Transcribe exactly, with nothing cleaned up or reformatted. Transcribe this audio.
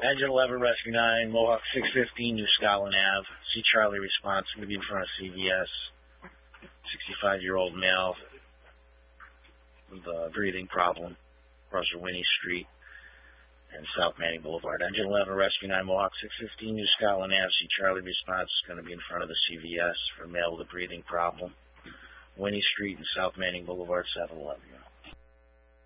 Engine eleven, Rescue nine, Mohawk six fifteen, New Scotland Avenue. See Charlie response. Going to be in front of C V S. sixty-five-year-old male with a breathing problem across Winnie Street and South Manning Boulevard. Engine eleven, Rescue nine, Mohawk six fifteen, New Scotland Avenue. See Charlie response. Going to be in front of the C V S for a male with a breathing problem. Winnie Street and South Manning Boulevard, seven eleven.